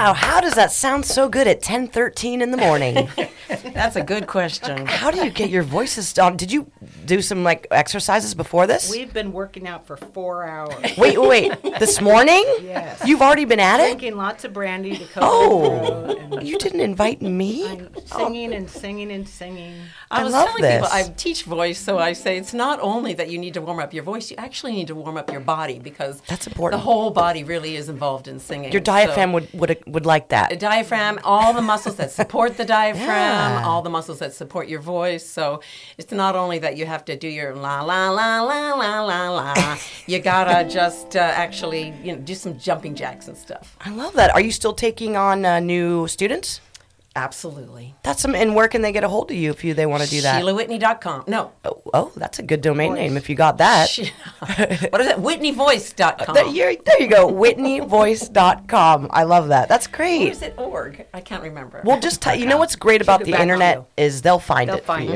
Now, how does that sound so good at 10:13 in the morning? That's a good question. How do you get your voices on? Did you do some exercises before this? We've been working out for 4 hours. Wait. This morning? Yes. You've already been at it? Drinking lots of brandy to cover the throat. And You didn't invite me? I'm singing and singing and singing. I was love telling this. people, I teach voice, so I say it's not only that you need to warm up your voice, you actually need to warm up your body because That's important. the whole body really is involved in singing. Your diaphragm So, would like that. a diaphragm, all the muscles that support the diaphragm, Yeah. all the muscles that support your voice. So it's not only that you have to do your la la la la la la la. You gotta just actually do some jumping jacks and stuff. I love that. Are you still taking on new students? Absolutely. And where can they get a hold of you if they want to do that? SheilaWhitney.com. No. Oh, that's a good domain name if you got that. What is it? WhitneyVoice.com. There you go, WhitneyVoice.com. I love that. That's Or great. is it org? I can't remember. Well, just you know what's great about Took the it back internet on is they'll find They'll it for find you.